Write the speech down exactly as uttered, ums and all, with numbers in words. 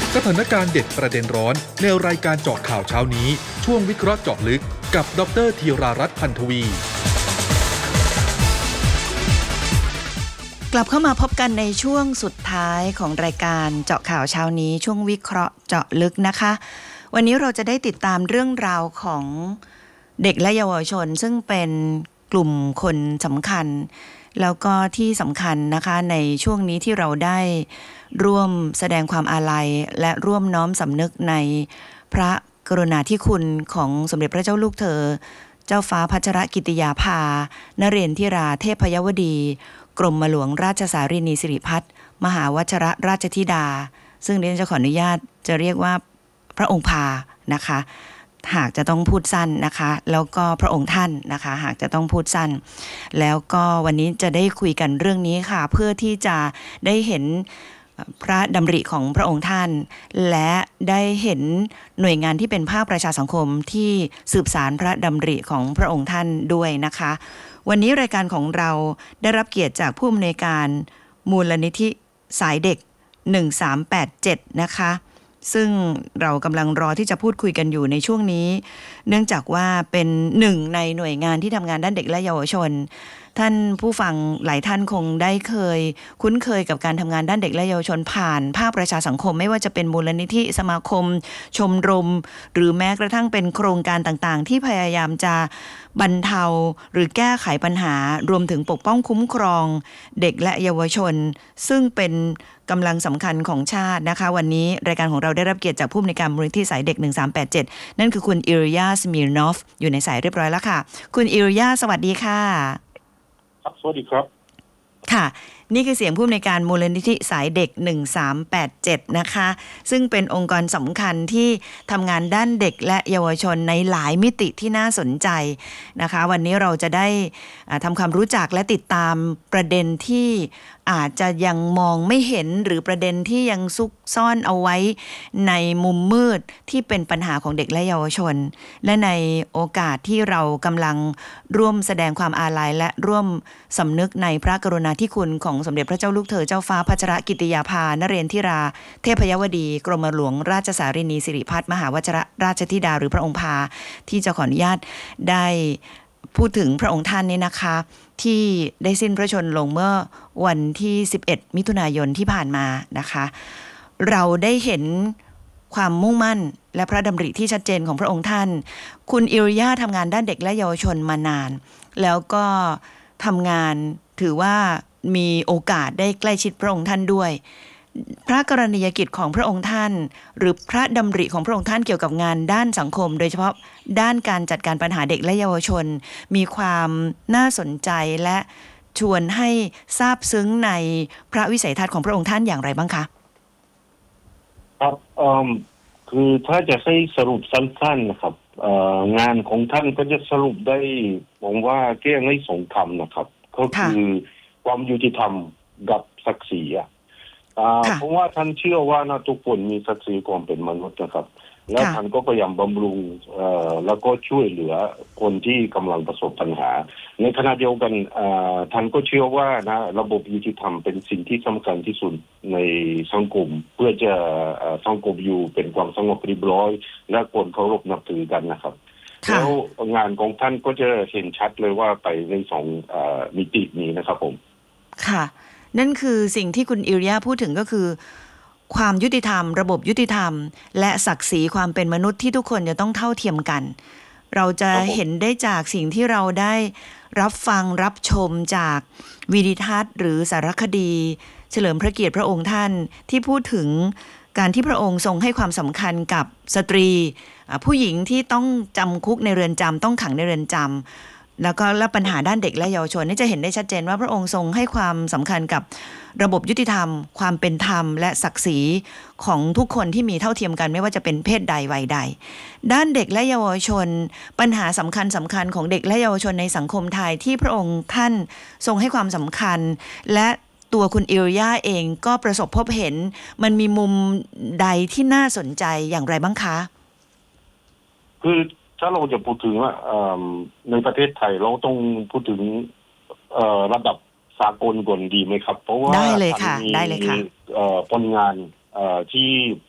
สถานการณ์เด็ดประเด็นร้อนในรายการเจาะข่าวเช้านี้ช่วงวิเคราะห์เจาะลึกกับดร.ธีรารัตน์พันธวีกลับเข้ามาพบกันในช่วงสุดท้ายของรายการเจาะข่าวเช้านี้ช่วงวิเคราะห์เจาะลึกนะคะวันนี้เราจะได้ติดตามเรื่องราวของเด็กและเยาวชนซึ่งเป็นกลุ่มคนสำคัญแล้วก็ที่สำคัญนะคะในช่วงนี้ที่เราได้ร่วมแสดงความอาลัยและร่วมน้อมสำนึกในพระกรุณาธิคุณของสมเด็จพระเจ้าลูกเธอเจ้าฟ้าพัชรกิติยาภานเรนทิราเทพยวดีกรมหลวงราชสารินีสิริพัฒน์มหาวชรราชธิดาซึ่งเรียนจะขออนุญาตจะเรียกว่าพระองค์พานะคะหากจะต้องพูดสั้นนะคะแล้วก็พระองค์ท่านนะคะหากจะต้องพูดสั้นแล้วก็วันนี้จะได้คุยกันเรื่องนี้ค่ะเพื่อที่จะได้เห็นพระดำริของพระองค์ท่านและได้เห็นหน่วยงานที่เป็นภาคประชาสังคมที่สืบสานพระดำริของพระองค์ท่านด้วยนะคะวันนี้รายการของเราได้รับเกียรติจากผู้อำนวยการมูลนิธิสายเด็กหนึ่งสามแปดเจ็ดนะคะซึ่งเรากำลังรอที่จะพูดคุยกันอยู่ในช่วงนี้เนื่องจากว่าเป็นหนึ่งในหน่วยงานที่ทำงานด้านเด็กและเยาวชนท่านผู้ฟังหลายท่านคงได้เคยคุ้นเคยกับการทำงานด้านเด็กและเยาวชนผ่านภาคประชาสังคมไม่ว่าจะเป็นมูลนิธิสมาคมชมรมหรือแม้กระทั่งเป็นโครงการต่างๆที่พยายามจะบรรเทาหรือแก้ไขปัญหารวมถึงปกป้องคุ้มครองเด็กและเยาวชนซึ่งเป็นกำลังสำคัญของชาตินะคะวันนี้รายการของเราได้รับเกียรติจากผู้อำนวยการมูลนิธิสายเด็กหนึ่งสามแปดเจ็ดนั่นคือคุณอิริยาสมิรนอฟอยู่ในสายเรียบร้อยแล้วค่ะคุณอิริยาสวัสดีค่ะครับสวัสดีครับค่ะนี่คือเสียงผู้อำนวยการมูลนิธิสายเด็กหนึ่งสามแปดเจ็ดนะคะซึ่งเป็นองค์กรสำคัญที่ทำงานด้านเด็กและเยาวชนในหลายมิติที่น่าสนใจนะคะวันนี้เราจะได้ทำความรู้จักและติดตามประเด็นที่อาจจะยังมองไม่เห็นหรือประเด็นที่ยังซุกซ่อนเอาไว้ในมุมมืดที่เป็นปัญหาของเด็กและเยาวชนและในโอกาสที่เรากำลังร่วมแสดงความอาลัยและร่วมสำนึกในพระกรุณาธิคุณของสมเด็จพระเจ้าลูกเธอเจ้าฟ้าพัชรกิติยาภานเรนทิราเทพยวดีกรมหลวงราชสารินีสิริพัฒน์มหาวชรราชธิดาหรือพระองค์พาที่จะขออนุญาตได้พูดถึงพระองค์ท่านนี้นะคะที่ได้สิ้นพระชนม์ลงเมื่อวันที่สิบเอ็ดมิถุนายนที่ผ่านมานะคะเราได้เห็นความมุ่งมั่นและพระดำริที่ชัดเจนของพระองค์ท่านคุณอิริยาทำงานด้านเด็กและเยาวชนมานานแล้วก็ทำงานถือว่ามีโอกาสได้ใกล้ชิดพระองค์ท่านด้วยพระกรณียกิจของพระองค์ท่านหรือพระดำริของพระองค์ท่านเกี่ยวกับงานด้านสังคมโดยเฉพาะด้านการจัดการปัญหาเด็กและเยาวชนมีความน่าสนใจและชวนให้ซาบซึ้งในพระวิสัยทัศน์ของพระองค์ท่านอย่างไรบ้างคะครับคือถ้าจะให้สรุปสั้นๆนะครับงานของท่านก็จะสรุปได้ผมว่าแก้ง่ายสองคำนะครับก็คือความยุติธรรมกับศักดิ์ศรีอ่ะเพราะว่าท่านเชื่อว่านะทุกคนมีศักดิ์ศรีความเป็นมนุษย์นะครับแล้วท่านก็พยายามบำรุงแล้วก็ช่วยเหลือคนที่กำลังประสบปัญหาในขณะเดียวกันท่านก็เชื่อว่านะระบบยุติธรรมเป็นสิ่งที่สำคัญที่สุดในสังคมเพื่อจะสังคมอยู่เป็นความสงบเรียบร้อยและคนเคารพนับถือกันนะครับแล้วงานของท่านก็จะเห็นชัดเลยว่าไปในสองมิตินี้นะครับผมค่ะนั่นคือสิ่งที่คุณอิริยาพูดถึงก็คือความยุติธรรมระบบยุติธรรมและศักดิ์ศรีความเป็นมนุษย์ที่ทุกคนจะต้องเท่าเทียมกันเราจะเห็นได้จากสิ่งที่เราได้รับฟังรับชมจากวิดีทัศน์หรือสารคดีเฉลิมพระเกียรติพระองค์ท่านที่พูดถึงการที่พระองค์ทรงให้ความสำคัญกับสตรีผู้หญิงที่ต้องจำคุกในเรือนจำต้องขังในเรือนจำแล้วก็และปัญหาด้านเด็กและเยาวชนนี่จะเห็นได้ชัดเจนว่าพระองค์ทรงให้ความสำคัญกับระบบยุติธรรมความเป็นธรรมและศักดิ์ศรีของทุกคนที่มีเท่าเทียมกันไม่ว่าจะเป็นเพศใดวัยใดด้านเด็กและเยาวชนปัญหาสำคัญสำคัญของเด็กและเยาวชนในสังคมไทยที่พระองค์ท่านทรงให้ความสำคัญและตัวคุณอิริยาเองก็ประสบพบเห็นมันมีมุมใดที่น่าสนใจอย่างไรบ้างคะคือถ้าเราจะพูดถึงว่าในประเทศไทยเราต้องพูดถึงระดับสากลก่อนดีไหมครับเพราะว่าได้เลยค่ะได้เลยค่ะผลงานที่